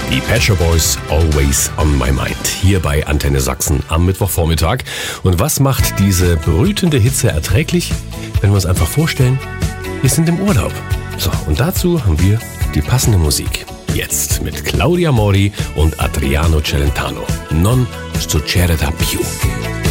Die Pet Shop Boys, Always on My Mind, hier bei Antenne Sachsen am Mittwochvormittag. Und was macht diese brütende Hitze erträglich? Wenn wir uns einfach vorstellen, wir sind im Urlaub. So, und dazu haben wir die passende Musik. Jetzt mit Claudia Mori und Adriano Celentano. Non succederà più.